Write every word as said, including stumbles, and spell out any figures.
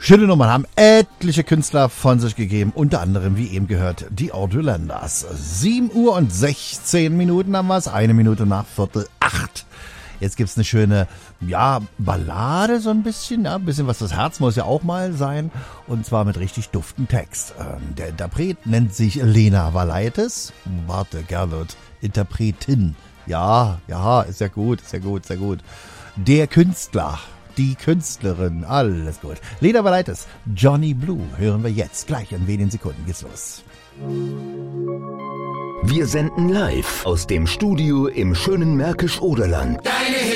Schöne Nummern haben etliche Künstler von sich gegeben, unter anderem, wie eben gehört, die Audiolanders. sieben Uhr und sechzehn Minuten haben wir es, eine Minute nach Viertel acht. Jetzt gibt's eine schöne, ja, Ballade so ein bisschen, ja, ein bisschen was das Herz muss ja auch mal sein, und zwar mit richtig duften Text. Ähm, der Interpret nennt sich Lena Valaitis. Warte, Gerlot, Interpretin. Ja, ja, ist ja gut, ist ja gut, ist ja gut. Der Künstler, die Künstlerin, alles gut. Lena Valaitis, Johnny Blue, hören wir jetzt. Gleich in wenigen Sekunden geht's los. Wir senden live aus dem Studio im schönen Märkisch-Oderland.